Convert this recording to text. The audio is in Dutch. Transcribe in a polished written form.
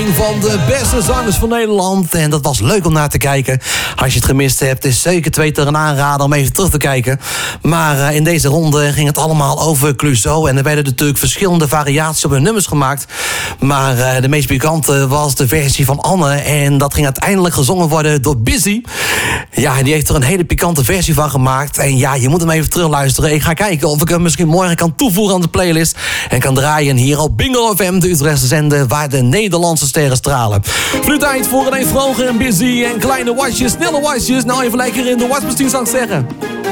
van de beste zangers van Nederland. En dat was leuk om naar te kijken. Als je het gemist hebt, is zeker twee ter een aanrader om even terug te kijken. Maar in deze ronde ging het allemaal over Clouseau. En er werden natuurlijk verschillende variaties op hun nummers gemaakt. Maar de meest pikante was de versie van Anne. En dat ging uiteindelijk gezongen worden door Busy. Ja, en die heeft er een hele pikante versie van gemaakt. En ja, je moet hem even terugluisteren. Ik ga kijken of ik hem misschien morgen kan toevoegen aan de playlist. En kan draaien hier op Bingo FM, de Utrechtse zender, waar de Nederlandse sterren stralen. Nu tijd voor een vroger en Busy en kleine wasjes, snelle wasjes. Nou even lekker in de wasmachine, zou ik zeggen.